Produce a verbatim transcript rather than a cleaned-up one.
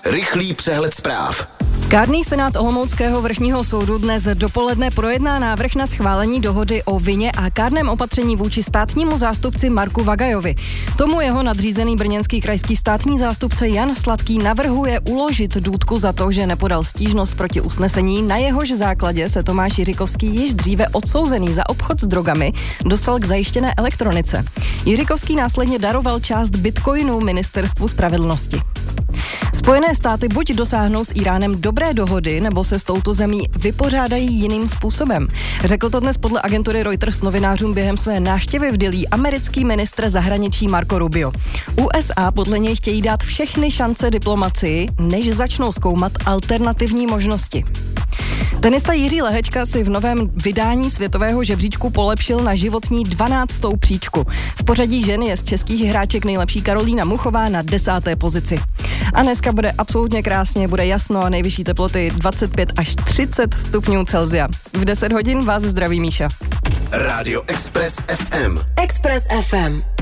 Rychlý přehled zpráv. Kárný senát Olomouckého vrchního soudu dnes dopoledne projedná návrh na schválení dohody o vině a kárném opatření vůči státnímu zástupci Marku Vagajovi. Tomu jeho nadřízený brněnský krajský státní zástupce Jan Sladký navrhuje uložit důtku za to, že nepodal stížnost proti usnesení, na jehož základě se Tomáš Jiříkovský, již dříve odsouzený za obchod s drogami, dostal k zajištěné elektronice. Jiříkovský následně daroval část bitcoinů Ministerstvu spravedlnosti. Spojené státy buď dosáhnou s Iránem dobré dohody, nebo se s touto zemí vypořádají jiným způsobem. Řekl to dnes podle agentury Reuters novinářům během své návštěvy v Dillí americký ministr zahraničí Marco Rubio. U S A podle něj chtějí dát všechny šance diplomacii, než začnou zkoumat alternativní možnosti. Tenista Jiří Lehečka si v novém vydání světového žebříčku polepšil na životní dvanáctou příčku. V pořadí žen je z českých hráček nejlepší Karolína Muchová na desáté pozici. A dneska bude absolutně krásně, bude jasno a nejvyšší teploty dvacet pět až třicet stupňů Celsia. V deset hodin vás zdraví Míša. Rádio Express F M. Express F M.